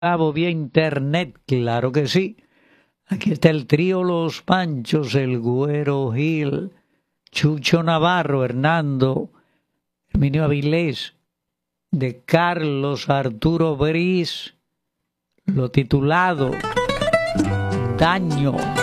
Vía internet, claro que sí. Aquí está el trío Los Panchos, el Güero Gil, Chucho Navarro, Hernando, Herminio Avilés, de Carlos Arturo Briz, lo titulado Daño.